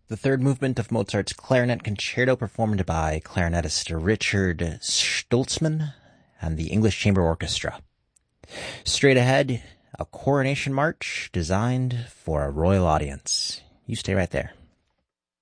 the third movement of Mozart's Clarinet Concerto performed by clarinetist Richard Stoltzman and the English Chamber Orchestra. Straight ahead, a coronation march designed for a royal audience. You stay right there.